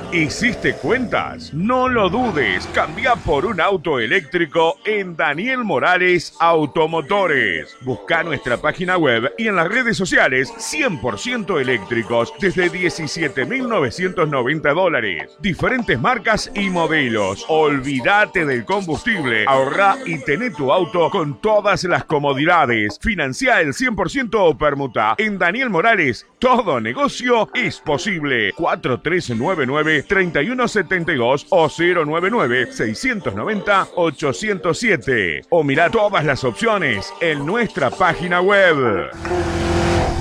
¿Hiciste cuentas? No lo dudes, cambia por un auto eléctrico en Daniel Morales Automotores. Busca nuestra página web y en las redes sociales 100% eléctricos desde $17.990. Diferentes marcas y modelos. Olvídate del combustible, ahorra y tené tu auto con todas las comodidades. Financia el 100% o permuta. En Daniel Morales, todo negocio es posible. 4399-3172 o 099-690-807. O mirá todas las opciones en nuestra página web.